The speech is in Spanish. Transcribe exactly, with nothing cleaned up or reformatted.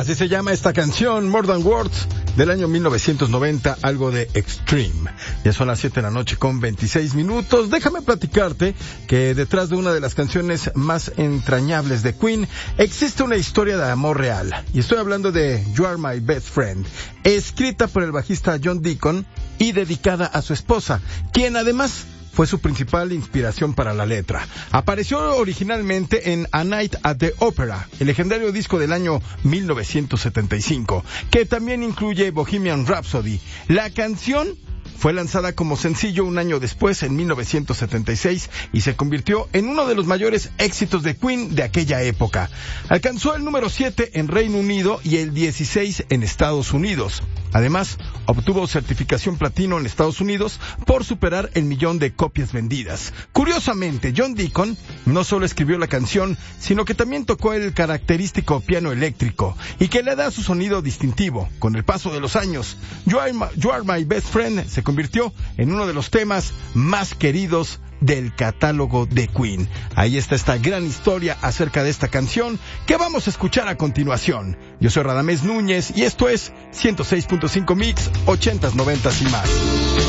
Así se llama esta canción, More Than Words, del año mil novecientos noventa, algo de Extreme. Ya son las siete de la noche con veintiséis minutos. Déjame platicarte que detrás de una de las canciones más entrañables de Queen existe una historia de amor real. Y estoy hablando de You Are My Best Friend, escrita por el bajista John Deacon y dedicada a su esposa, quien además fue su principal inspiración para la letra. Apareció originalmente en A Night at the Opera, el legendario disco del año mil novecientos setenta y cinco, que también incluye Bohemian Rhapsody. La canción fue lanzada como sencillo un año después, en mil novecientos setenta y seis, y se convirtió en uno de los mayores éxitos de Queen de aquella época. Alcanzó el número siete en Reino Unido y el dieciséis en Estados Unidos. Además, obtuvo certificación platino en Estados Unidos por superar el millón de copias vendidas. Curiosamente, John Deacon no solo escribió la canción, sino que también tocó el característico piano eléctrico, y que le da su sonido distintivo. Con el paso de los años, You Are My, You Are My Best Friend se convirtió en uno de los temas más queridos del catálogo de Queen. Ahí está esta gran historia acerca de esta canción que vamos a escuchar a continuación. Yo soy Radamés Núñez y esto es ciento seis punto cinco Mix, ochentas, noventas y más.